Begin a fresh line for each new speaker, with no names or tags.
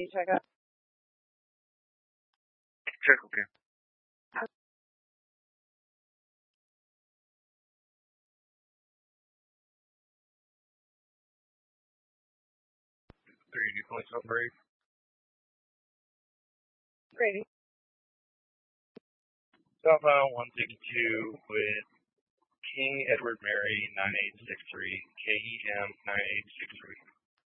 check out.
Check, okay. 380 points on break.
Ready.
Southbound 162 with King Edward Mary 9863, KEM 9863.